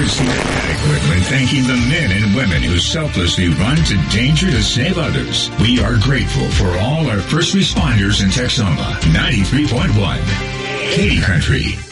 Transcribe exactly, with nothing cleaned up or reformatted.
is here adequately thanking the men and women who selflessly run to danger to save others. We are grateful for all our first responders in Texoma. ninety-three point one. Katy Country.